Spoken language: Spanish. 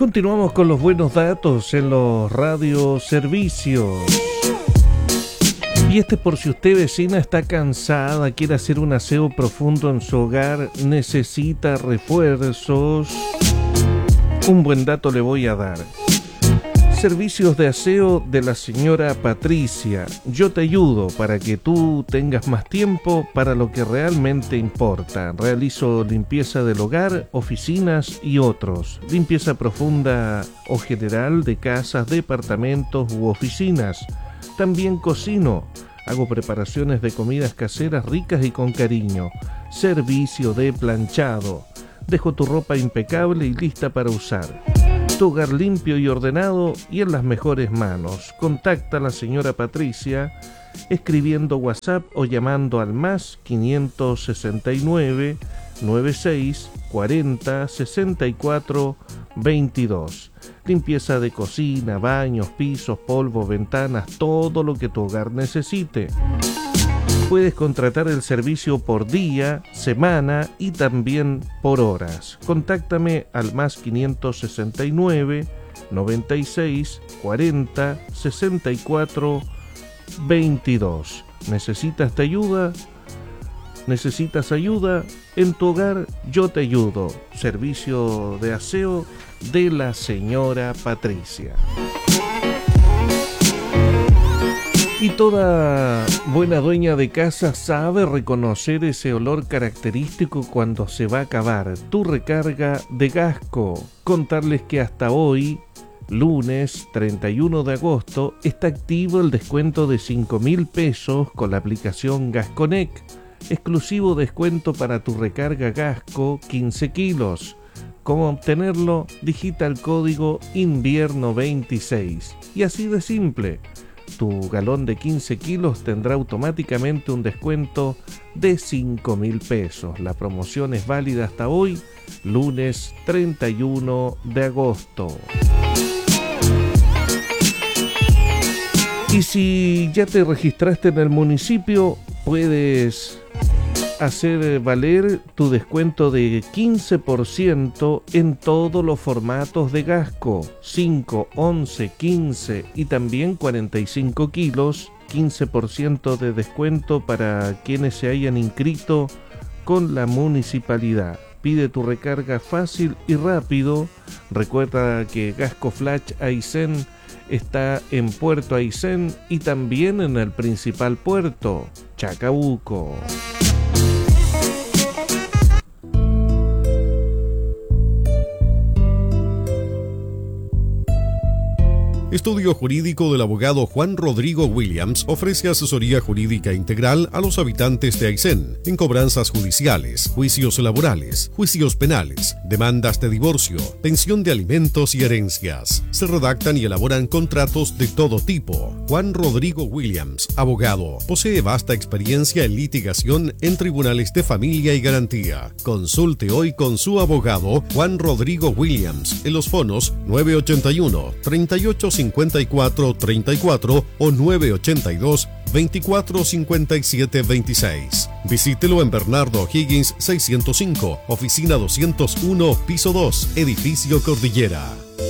Continuamos con los buenos datos en los radioservicios. Y por si usted, vecina, está cansada, quiere hacer un aseo profundo en su hogar, necesita refuerzos, un buen dato le voy a dar. Servicios de aseo de la señora Patricia. Yo te ayudo para que tú tengas más tiempo para lo que realmente importa. Realizo limpieza del hogar, oficinas y otros. Limpieza profunda o general de casas, departamentos u oficinas. También cocino. Hago preparaciones de comidas caseras ricas y con cariño. Servicio de planchado. Dejo tu ropa impecable y lista para usar. Tu hogar limpio y ordenado y en las mejores manos. Contacta a la señora Patricia escribiendo WhatsApp o llamando al más 569 96 40 64 22. Limpieza de cocina, baños, pisos, polvo, ventanas, todo lo que tu hogar necesite. Puedes contratar el servicio por día, semana y también por horas. Contáctame al más 569 96 40 64 22. ¿Necesitas ayuda? ¿Necesitas ayuda? En tu hogar yo te ayudo. Servicio de aseo de la señora Patricia. Y toda buena dueña de casa sabe reconocer ese olor característico cuando se va a acabar tu recarga de Gasco. Contarles que hasta hoy, lunes 31 de agosto, está activo el descuento de 5.000 pesos con la aplicación Gasconec. Exclusivo descuento para tu recarga Gasco 15 kilos. ¿Cómo obtenerlo? Digita el código invierno 26. Y así de simple. Tu galón de 15 kilos tendrá automáticamente un descuento de 5.000 pesos. La promoción es válida hasta hoy, lunes 31 de agosto. Y si ya te registraste en el municipio, puedes hacer valer tu descuento de 15% en todos los formatos de Gasco, 5, 11, 15 y también 45 kilos, 15% de descuento para quienes se hayan inscrito con la municipalidad. Pide tu recarga fácil y rápido. Recuerda que Gasco Flash Aysén está en Puerto Aysén y también en el principal puerto, Chacabuco. Estudio Jurídico del abogado Juan Rodrigo Williams ofrece asesoría jurídica integral a los habitantes de Aysén en cobranzas judiciales, juicios laborales, juicios penales, demandas de divorcio, pensión de alimentos y herencias. Se redactan y elaboran contratos de todo tipo. Juan Rodrigo Williams, abogado, posee vasta experiencia en litigación en tribunales de familia y garantía. Consulte hoy con su abogado Juan Rodrigo Williams en los fonos 981 38 54 34 o 982 24 57 26. Visítelo en Bernardo Higgins 605, oficina 201, piso 2, edificio Cordillera.